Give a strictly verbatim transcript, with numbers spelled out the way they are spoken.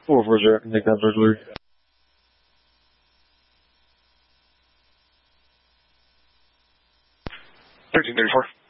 four four zero, can take that first alert. thirteen thirty-four.